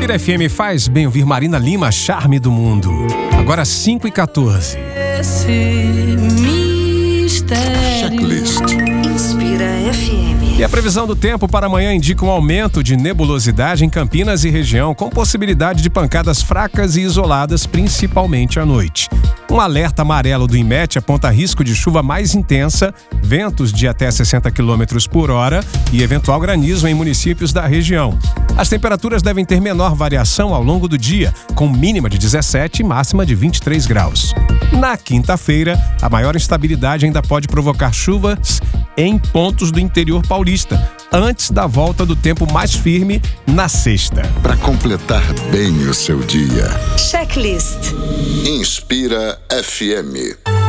Inspira FM faz bem ouvir Marina Lima, Charme do Mundo. Agora 5h14. Checklist. Inspira FM. E a previsão do tempo para amanhã indica um aumento de nebulosidade em Campinas e região, com possibilidade de pancadas fracas e isoladas, principalmente à noite. Um alerta amarelo do IMET aponta risco de chuva mais intensa, ventos de até 60 km por hora e eventual granizo em municípios da região. As temperaturas devem ter menor variação ao longo do dia, com mínima de 17 e máxima de 23 graus. Na quinta-feira, a maior instabilidade ainda pode provocar chuvas em pontos do interior paulista, antes da volta do tempo mais firme na sexta. Para completar bem o seu dia. Checklist. Inspira FM.